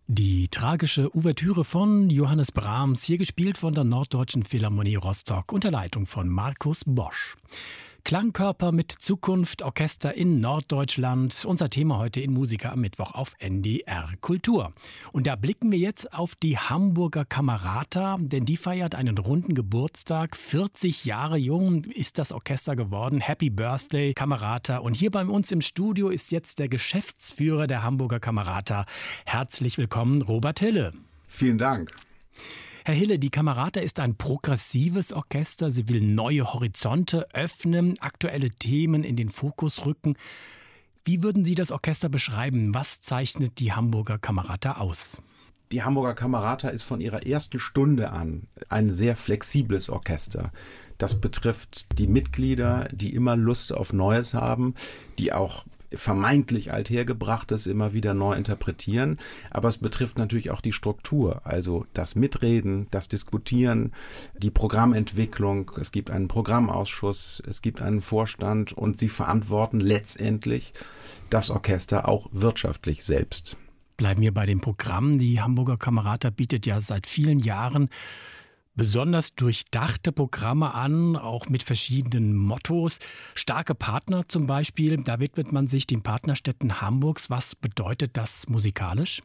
Die tragische Ouvertüre von Johannes Brahms, hier gespielt von der Norddeutschen Philharmonie Rostock unter Leitung von Markus Bosch. Klangkörper mit Zukunft, Orchester in Norddeutschland. Unser Thema heute in Musiker am Mittwoch auf NDR Kultur. Und da blicken wir jetzt auf die Hamburger Camerata, denn die feiert einen runden Geburtstag. 40 Jahre jung ist das Orchester geworden. Happy Birthday, Camerata. Und hier bei uns im Studio ist jetzt der Geschäftsführer der Hamburger Camerata. Herzlich willkommen, Robert Hille. Vielen Dank. Herr Hille, die Camerata ist ein progressives Orchester. Sie will neue Horizonte öffnen, aktuelle Themen in den Fokus rücken. Wie würden Sie das Orchester beschreiben? Was zeichnet die Hamburger Camerata aus? Die Hamburger Camerata ist von ihrer ersten Stunde an ein sehr flexibles Orchester. Das betrifft die Mitglieder, die immer Lust auf Neues haben, die auch vermeintlich Althergebrachtes immer wieder neu interpretieren. Aber es betrifft natürlich auch die Struktur, also das Mitreden, das Diskutieren, die Programmentwicklung. Es gibt einen Programmausschuss, es gibt einen Vorstand und sie verantworten letztendlich das Orchester auch wirtschaftlich selbst. Bleiben wir bei dem Programm. Die Hamburger Camerata bietet ja seit vielen Jahren besonders durchdachte Programme an, auch mit verschiedenen Mottos. Starke Partner zum Beispiel, da widmet man sich den Partnerstädten Hamburgs. Was bedeutet das musikalisch?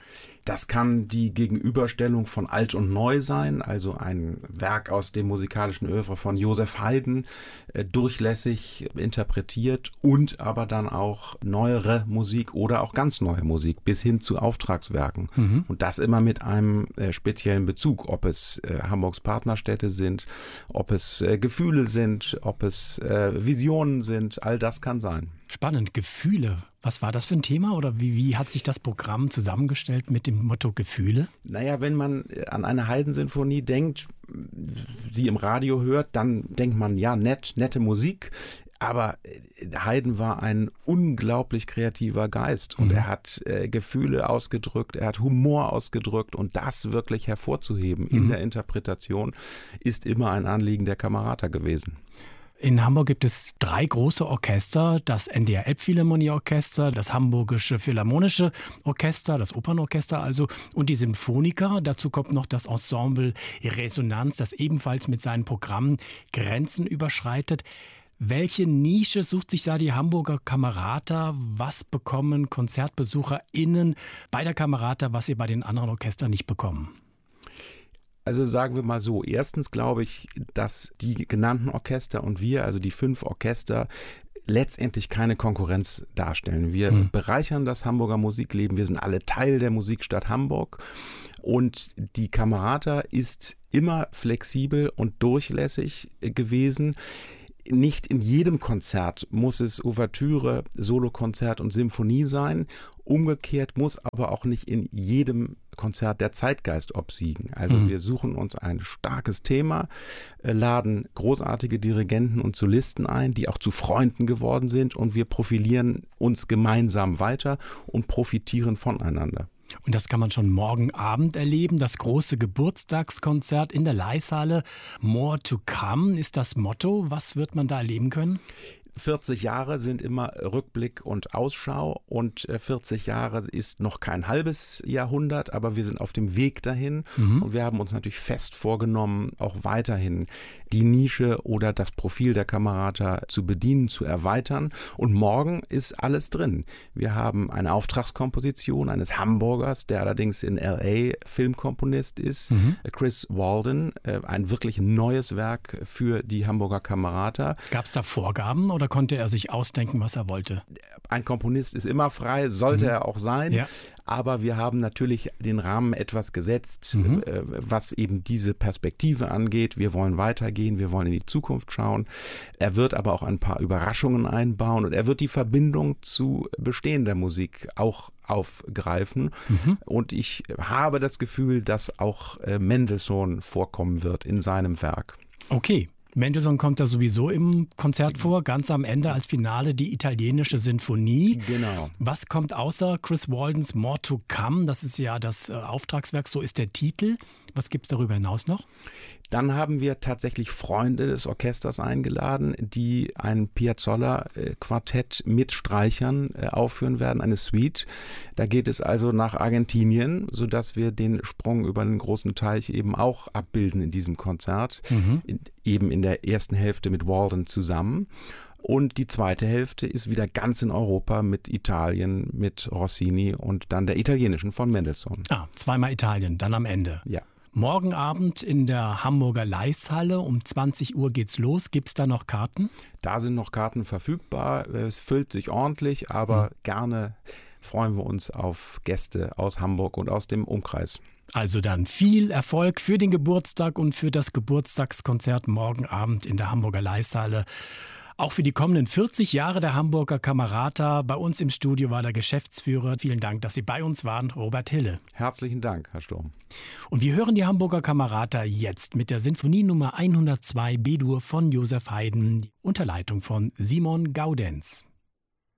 Das kann die Gegenüberstellung von Alt und Neu sein, also ein Werk aus dem musikalischen Œuvre von Joseph Haydn, durchlässig interpretiert und aber dann auch neuere Musik oder auch ganz neue Musik bis hin zu Auftragswerken. Und das immer mit einem speziellen Bezug, ob es Hamburgs Partnerstädte sind, ob es Gefühle sind, ob es Visionen sind, all das kann sein. Spannend, Gefühle. Was war das für ein Thema oder wie hat sich das Programm zusammengestellt mit dem Motto Gefühle? Naja, wenn man an eine Haydn-Sinfonie denkt, sie im Radio hört, dann denkt man, ja, nette Musik. Aber Haydn war ein unglaublich kreativer Geist und er hat Gefühle ausgedrückt, er hat Humor ausgedrückt und das wirklich hervorzuheben in der Interpretation ist immer ein Anliegen der Camerata gewesen. In Hamburg gibt es 3 große Orchester, das NDR Elbphilharmonieorchester, das Hamburgische Philharmonische Orchester, das Opernorchester also und die Symphoniker. Dazu kommt noch das Ensemble Resonanz, das ebenfalls mit seinen Programmen Grenzen überschreitet. Welche Nische sucht sich da die Hamburger Camerata? Was bekommen KonzertbesucherInnen bei der Camerata, was sie bei den anderen Orchestern nicht bekommen? Also sagen wir mal so, erstens glaube ich, dass die genannten Orchester und wir, also die 5 Orchester, letztendlich keine Konkurrenz darstellen. Wir bereichern das Hamburger Musikleben, wir sind alle Teil der Musikstadt Hamburg und die Camerata ist immer flexibel und durchlässig gewesen. Nicht in jedem Konzert muss es Ouvertüre, Solokonzert und Symphonie sein. Umgekehrt muss aber auch nicht in jedem Konzert der Zeitgeist obsiegen. Also wir suchen uns ein starkes Thema, laden großartige Dirigenten und Solisten ein, die auch zu Freunden geworden sind und wir profilieren uns gemeinsam weiter und profitieren voneinander. Und das kann man schon morgen Abend erleben. Das große Geburtstagskonzert in der Leishalle. More to come ist das Motto. Was wird man da erleben können? 40 Jahre sind immer Rückblick und Ausschau und 40 Jahre ist noch kein halbes Jahrhundert, aber wir sind auf dem Weg dahin und wir haben uns natürlich fest vorgenommen, auch weiterhin die Nische oder das Profil der Camerata zu bedienen, zu erweitern und morgen ist alles drin. Wir haben eine Auftragskomposition eines Hamburgers, der allerdings in L.A. Filmkomponist ist, Chris Walden, ein wirklich neues Werk für die Hamburger Camerata. Gab es da Vorgaben oder konnte er sich ausdenken, was er wollte? Ein Komponist ist immer frei, sollte er auch sein. Ja. Aber wir haben natürlich den Rahmen etwas gesetzt, was eben diese Perspektive angeht. Wir wollen weitergehen, wir wollen in die Zukunft schauen. Er wird aber auch ein paar Überraschungen einbauen und er wird die Verbindung zu bestehender Musik auch aufgreifen. Und ich habe das Gefühl, dass auch Mendelssohn vorkommen wird in seinem Werk. Okay. Mendelssohn kommt da sowieso im Konzert vor, ganz am Ende als Finale die italienische Sinfonie. Genau. Was kommt außer Chris Waldens More to Come? Das ist ja das Auftragswerk, so ist der Titel. Was gibt es darüber hinaus noch? Dann haben wir tatsächlich Freunde des Orchesters eingeladen, die ein Piazzolla-Quartett mit Streichern aufführen werden, eine Suite. Da geht es also nach Argentinien, sodass wir den Sprung über den großen Teich eben auch abbilden in diesem Konzert, eben in der ersten Hälfte mit Walden zusammen. Und die zweite Hälfte ist wieder ganz in Europa mit Italien, mit Rossini und dann der italienischen von Mendelssohn. Zweimal Italien, dann am Ende. Ja. Morgen Abend in der Hamburger Leishalle um 20 Uhr geht's los. Gibt es da noch Karten? Da sind noch Karten verfügbar. Es füllt sich ordentlich, aber gerne freuen wir uns auf Gäste aus Hamburg und aus dem Umkreis. Also dann viel Erfolg für den Geburtstag und für das Geburtstagskonzert morgen Abend in der Hamburger Leishalle. Auch für die kommenden 40 Jahre der Hamburger Camerata. Bei uns im Studio war der Geschäftsführer. Vielen Dank, dass Sie bei uns waren, Robert Hille. Herzlichen Dank, Herr Sturm. Und wir hören die Hamburger Camerata jetzt mit der Sinfonie Nummer 102 B-Dur von Joseph Haydn unter Leitung von Simon Gaudenz.